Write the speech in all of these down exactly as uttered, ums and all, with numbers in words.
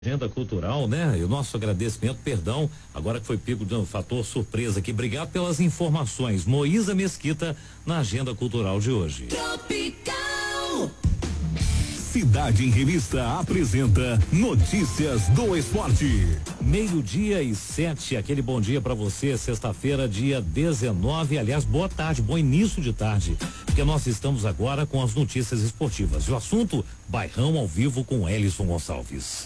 Agenda cultural, né? E o nosso agradecimento, perdão, agora que foi pego de um fator surpresa aqui. Obrigado pelas informações. Moísa Mesquita na agenda cultural de hoje. Tropical. Cidade em Revista apresenta Notícias do Esporte. Meio-dia e sete, aquele bom dia para você, sexta-feira, dia dezenove. Aliás, boa tarde, bom início de tarde, porque nós estamos agora com as notícias esportivas. E o assunto, Bairrão ao vivo com Elison Gonçalves.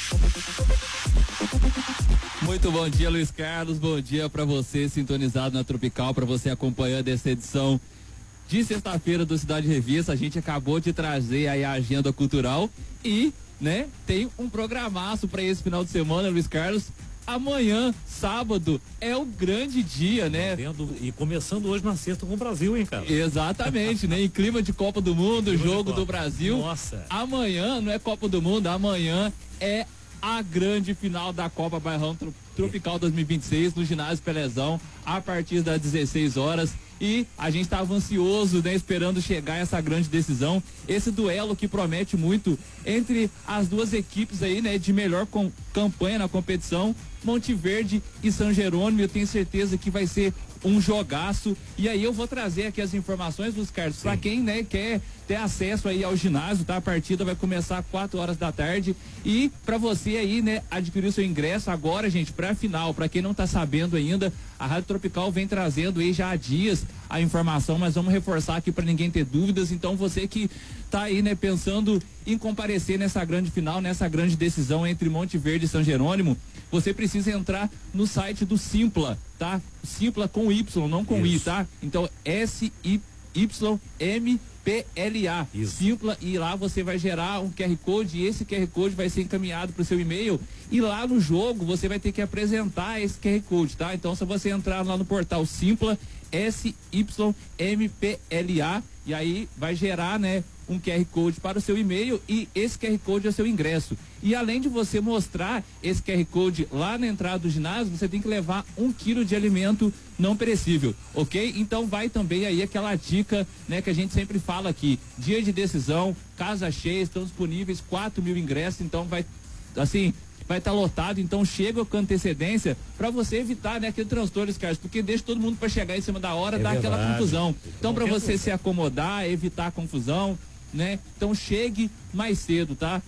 Muito bom dia, Luiz Carlos. Bom dia para você sintonizado na Tropical, para você acompanhando essa edição de sexta-feira do Cidade Revista. A gente acabou de trazer aí a agenda cultural e, né, tem um programaço para esse final de semana, Luiz Carlos. Amanhã, sábado, é o grande dia, né? Vendo, e começando hoje na sexta com o Brasil, hein, cara? Exatamente, né? Em clima de Copa do Mundo, clima jogo do Brasil. Nossa. Amanhã não é Copa do Mundo, amanhã é a grande final da Copa Bairrão Tropical dois mil e vinte e seis no ginásio Pelezão, a partir das dezesseis horas. E a gente estava ansioso, né, esperando chegar essa grande decisão, esse duelo que promete muito entre as duas equipes aí, né, de melhor com, campanha na competição, Monte Verde e São Jerônimo. Eu tenho certeza que vai ser um jogaço. E aí eu vou trazer aqui as informações, Luiz Carlos, para quem, né, quer ter acesso aí ao ginásio, tá? A partida vai começar às quatro horas da tarde. E para você aí, né, adquirir o seu ingresso agora, gente, pra final, para quem não tá sabendo ainda, a Rádio Tropical vem trazendo aí já há dias a informação, mas vamos reforçar aqui para ninguém ter dúvidas. Então você que tá aí, né, pensando em comparecer nessa grande final, nessa grande decisão entre Monte Verde e São Jerônimo, você precisa entrar no site do Simpla, tá? Simpla com Y, não com Isso. I, tá? Então S I Y M P L A, Simpla, e lá você vai gerar um Q R Code, e esse Q R Code vai ser encaminhado para o seu e-mail, e lá no jogo você vai ter que apresentar esse Q R Code, tá? Então se você entrar lá no portal Simpla, S Y M P L A, e aí vai gerar, né, um Q R Code para o seu e-mail, e esse Q R Code é o seu ingresso. E além de você mostrar esse Q R Code lá na entrada do ginásio, você tem que levar um quilo de alimento não perecível, ok? Então vai também aí aquela dica, né, que a gente sempre fala aqui, dia de decisão, casa cheia, estão disponíveis quatro mil ingressos, então vai, assim, vai estar tá lotado, então chega com antecedência para você evitar, né, aquele transtorno, Carlos, porque deixa todo mundo para chegar em cima da hora, é dá verdade. Aquela confusão. Então para você se acomodar, evitar a confusão, né? Então chegue mais cedo, tá?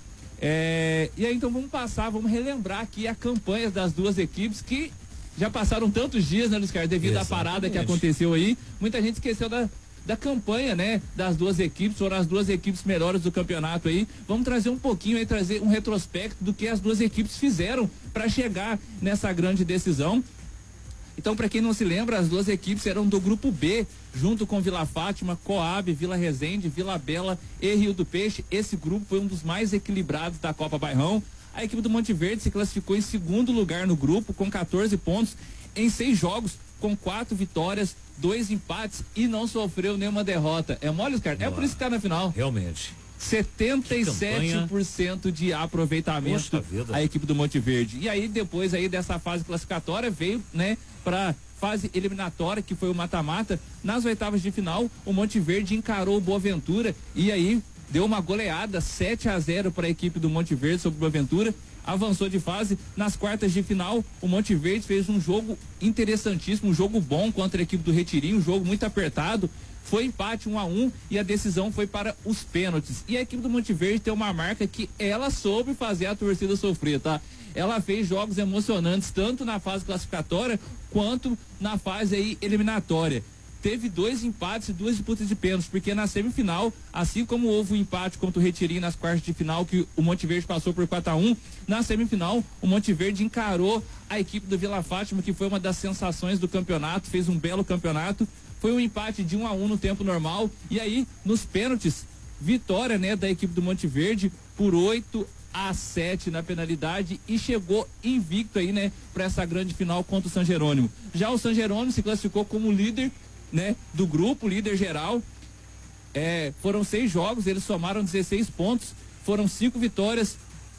É, e aí então vamos passar, vamos relembrar aqui a campanha das duas equipes que já passaram tantos dias, né, Luiz Carlos, devido Exatamente. À parada que aconteceu aí. Muita gente esqueceu da da campanha, né, das duas equipes, foram as duas equipes melhores do campeonato aí. Vamos trazer um pouquinho aí, trazer um retrospecto do que as duas equipes fizeram para chegar nessa grande decisão. Então, para quem não se lembra, as duas equipes eram do grupo B, junto com Vila Fátima, Coab, Vila Resende, Vila Bela e Rio do Peixe. Esse grupo foi um dos mais equilibrados da Copa Bairrão. A equipe do Monte Verde se classificou em segundo lugar no grupo, com quatorze pontos em seis jogos, com quatro vitórias, dois empates e não sofreu nenhuma derrota. É mole, cara? É por isso que tá na final. Realmente. setenta e sete por cento de aproveitamento a equipe do Monte Verde. E aí, depois aí dessa fase classificatória, veio, né, pra fase eliminatória, que foi o mata-mata. Nas oitavas de final, o Monte Verde encarou o Boaventura e aí deu uma goleada sete a zero para a equipe do Monte Verde sobre o Boaventura. Avançou de fase. Nas quartas de final, o Monte Verde fez um jogo interessantíssimo, um jogo bom contra a equipe do Retirinho, um jogo muito apertado. Foi empate um a um e a decisão foi para os pênaltis. E a equipe do Monte Verde tem uma marca que ela soube fazer a torcida sofrer, tá? Ela fez jogos emocionantes tanto na fase classificatória quanto na fase aí eliminatória. Teve dois empates e duas disputas de pênaltis, porque na semifinal, assim como houve o um empate contra o Retirinho nas quartas de final, que o Monte Verde passou por quatro a um, na semifinal, o Monte Verde encarou a equipe do Vila Fátima, que foi uma das sensações do campeonato, fez um belo campeonato. Foi um empate de um a um no tempo normal, e aí, nos pênaltis, vitória, né, da equipe do Monte Verde por oito a sete na penalidade e chegou invicto aí, né, para essa grande final contra o São Jerônimo. Já o São Jerônimo se classificou como líder, né, do grupo, líder geral. É, foram seis jogos, eles somaram dezesseis pontos, foram cinco vitórias,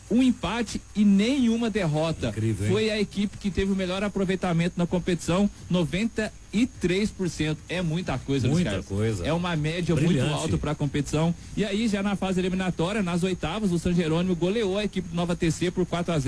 um empate e nenhuma derrota. Incrível, hein? Foi a equipe que teve o melhor aproveitamento na competição, noventa e três por cento. É muita coisa, Muita Carlos. coisa. É uma média Brilhante. muito alta para a competição. E aí, já na fase eliminatória, nas oitavas, o San Jerônimo goleou a equipe do Nova T C por quatro a zero.